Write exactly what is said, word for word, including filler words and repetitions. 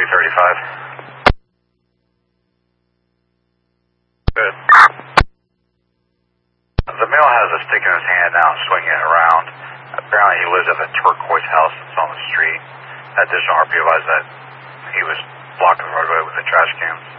thirty-five. Good. The male has a stick in his hand now, swinging it around. Apparently he lives at the turquoise house that's on the street. Additional R P O advised that he was blocking the roadway with the trash cans.